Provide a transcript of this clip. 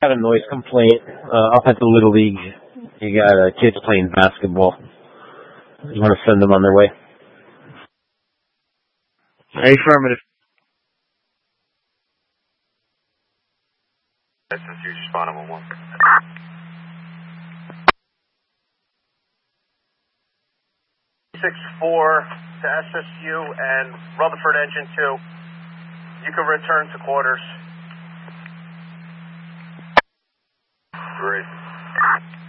Got a noise complaint up at the Little League. You got kids playing basketball. You want to send them on their way? Affirmative. That's you respond on 1. 6-4 to SSU and Rutherford Engine 2. You can return to quarters. Great.